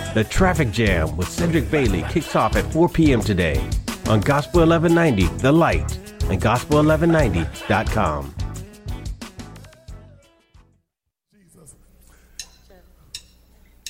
The Traffic Jam with Cedric Bailey kicks off at 4 p.m. today on Gospel 1190 The Light and Gospel1190.com.